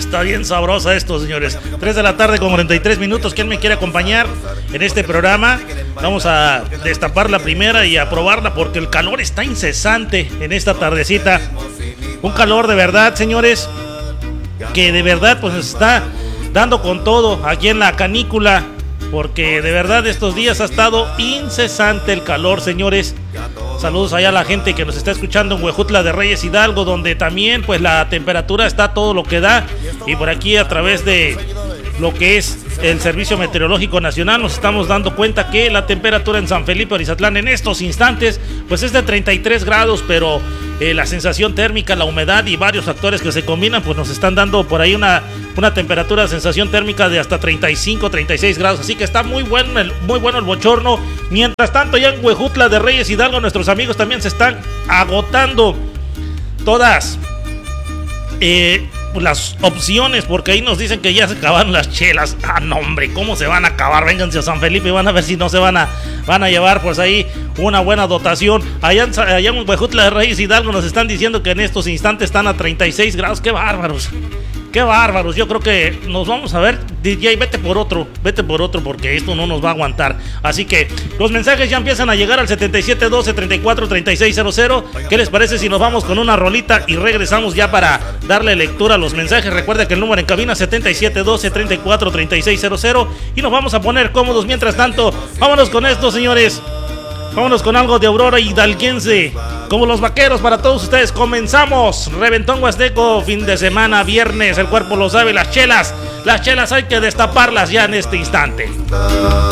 Está bien sabrosa esto, señores. 3 de la tarde con 43 minutos. ¿Quién me quiere acompañar en este programa? Vamos a destapar la primera y a probarla porque el calor está incesante en esta tardecita. Un calor de verdad, señores, que de verdad pues está dando con todo aquí en la canícula, porque de verdad estos días ha estado incesante el calor, señores. Saludos allá a la gente que nos está escuchando en Huejutla de Reyes Hidalgo, donde también pues la temperatura está todo lo que da. Y por aquí a través de lo que es el Servicio Meteorológico Nacional nos estamos dando cuenta que la temperatura en San Felipe Orizatlán en estos instantes pues es de 33 grados, pero la sensación térmica, la humedad y varios factores que se combinan pues nos están dando por ahí una temperatura de sensación térmica de hasta 35, 36 grados, así que está muy bueno el bochorno. Mientras tanto, ya en Huejutla de Reyes Hidalgo nuestros amigos también se están agotando todas las opciones, porque ahí nos dicen que ya se acabaron las chelas. Ah, no, hombre, ¿cómo se van a acabar? Vénganse a San Felipe y van a ver si no se van a llevar pues ahí una buena dotación. Allá en Huejutla de Reyes Hidalgo nos están diciendo que en estos instantes están a 36 grados. ¡Qué bárbaros! ¡Qué bárbaros! Yo creo que nos vamos a ver. DJ, vete por otro, porque esto no nos va a aguantar. Así que los mensajes ya empiezan a llegar al 7712-343600. ¿Qué les parece si nos vamos con una rolita y regresamos ya para darle lectura a los mensajes? Recuerda que el número en cabina 7712-343600 y nos vamos a poner cómodos. Mientras tanto, vámonos con esto, señores. Vámonos con algo de Aurora Hidalguense, como los vaqueros para todos ustedes. Comenzamos. Reventón Huasteco, fin de semana, viernes, el cuerpo lo sabe. Las chelas hay que destaparlas ya en este instante.